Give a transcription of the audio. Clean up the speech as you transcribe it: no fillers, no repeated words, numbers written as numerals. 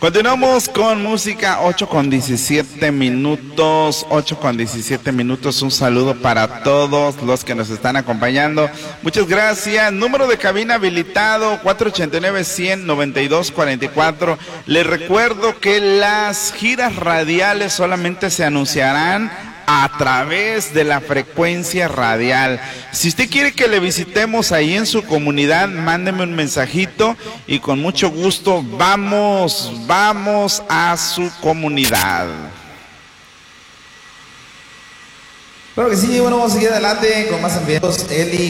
Continuamos con música, 8:17, 8:17. Un saludo para todos los que nos están acompañando. Muchas gracias. Número de cabina habilitado 489-100-9244. Les recuerdo que las giras radiales solamente se anunciarán a través de la frecuencia radial. Si usted quiere que le visitemos ahí en su comunidad, mándeme un mensajito y con mucho gusto vamos a su comunidad. Claro que sí, bueno, vamos a seguir adelante con más ambientes. Eli